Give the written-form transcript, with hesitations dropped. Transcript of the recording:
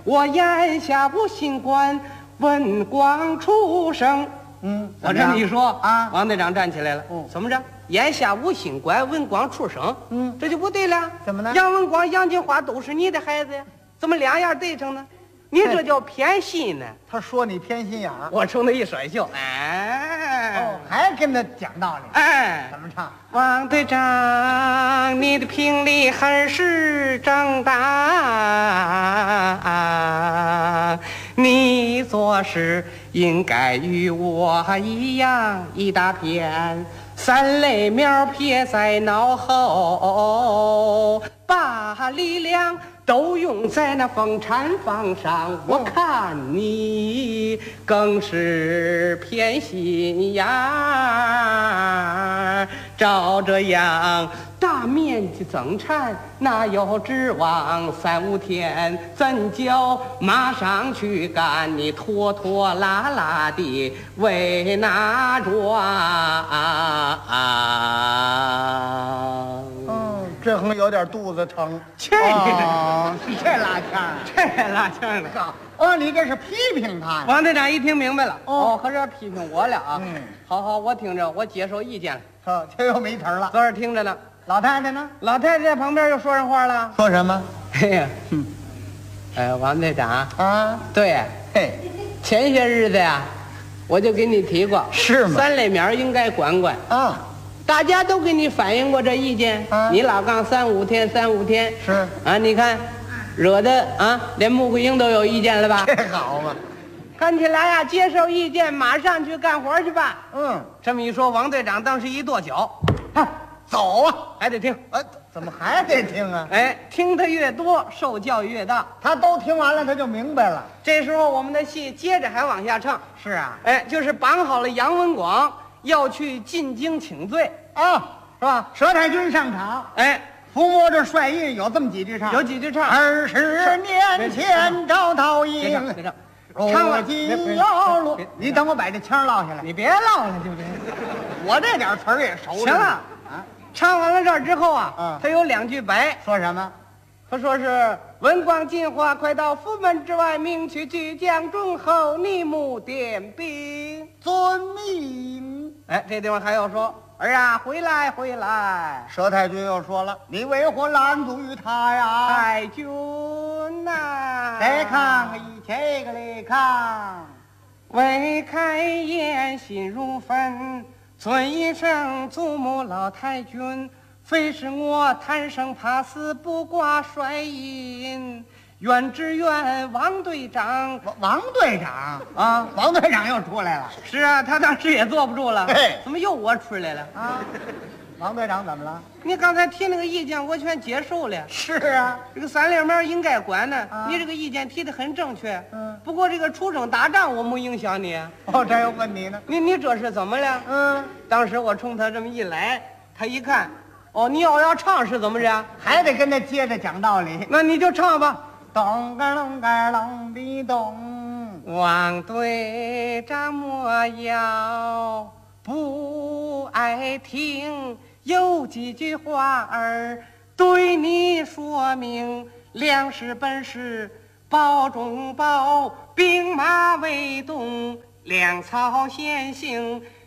我眼下无心管文广出生。我这么一说啊， 王队长站起来了。怎么着？眼下无心管文广出生。这就不对了。 怎么呢？ 杨文广、杨金花都是你的孩子呀，怎么两样对上呢？你这叫偏心呢。 他说你偏心眼儿， 我冲他一甩袖，哎， 还跟他讲道理。 哎， 怎么唱？ 王队长，你的评理还是长大，你做事应该与我一样，一大片三类苗撇在脑后，把力量都用在那风产房上。我看你更是偏心眼儿，照这样大面积增产，哪有指望3、5天怎叫马上去干？你拖拖拉拉的为哪桩？ 这横有点肚子疼。 这这拉腔， 这拉腔的。 你这是批评他呀？ 王队长一听明白了，合着批评我了啊！好，我听着，我接受意见了。 这又没词儿了。 坐这听着呢。 老太太呢？ 老太太在旁边又说上话了。 说什么？ 嘿呀，王队长啊， 对， 嘿， 前些日子呀，我就给你提过， 是吗 3类苗应该管管。 啊， 大家都给你反映过这意见，你老杠3、5天，3、5天是啊，你看，惹得啊，连穆桂英都有意见了吧？ 这好嘛。 看起来呀，接受意见，马上去干活去吧。这么一说，王队长当时一跺脚， 走啊！ 还得听。 怎么还得听啊？ 听得越多，受教育越大。 他都听完了，他就明白了。 这时候我们的戏接着还往下唱。 是啊， 就是绑好了杨文广要去进京请罪啊， 是吧？ 佘太君上场，抚摸着帅印，有这么几句唱。 有几句唱。 20年前招桃营， 唱了今要落。你等我把这腔落下来。 你别唠了，就这。 我这点词儿也熟。 行了啊，唱完了这儿之后啊，他有2句白， 说什么？ 他说是文广金花快到府门之外，明去巨将忠厚，你目点兵。 遵命。 这地方还要说儿啊，回来回来。 佘太君又说了，你为何拦阻于他呀？ 太君呐， 来看一这个来看， 未开言心如焚，尊一声祖母老太君，非是我贪生怕死不挂帅印，愿只愿王队长。 王队长啊， 王队长又出来了。 是啊，他当时也坐不住了。怎么又我出来了啊？王队长怎么了？ 你刚才提那个意见，我全接受了。 是啊， 这个3类苗应该管呢。你这个意见提得很正确。不过这个出征打仗我没影响你。 这又问你呢。 你这是怎么了？当时我冲他这么一来，他一看，你要唱是怎么着？ 还得跟他接着讲道理。 那你就唱吧。 咚个隆个隆的咚， 王队长莫要不爱听，有几句话儿对你说明：粮食本是包中包，兵马未动，粮草先行。